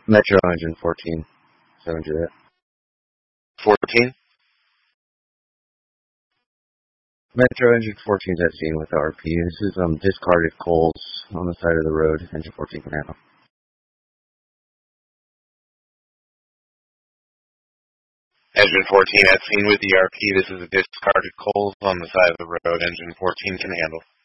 Metro engine 14. 7 Juliet. 14? Metro engine 14 is at scene with RP. This is discarded coals on the side of the road. Engine 14 can handle. Engine 14 at scene with ERP. This is a discarded coals on the side of the road. Engine 14 can handle.